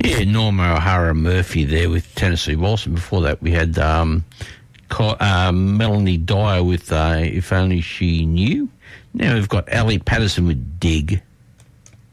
Yeah, Norma O'Hara Murphy there with Tennessee Waltz. And before that, we had Melanie Dyer with If Only She Knew. Now we've got Ali Patterson with Dig.